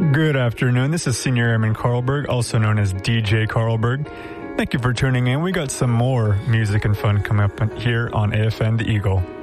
Good afternoon. This is Senior Airman Carlberg, also known as DJ Carlberg. Thank you for tuning in. We got some more music and fun coming up here on AFN The Eagle.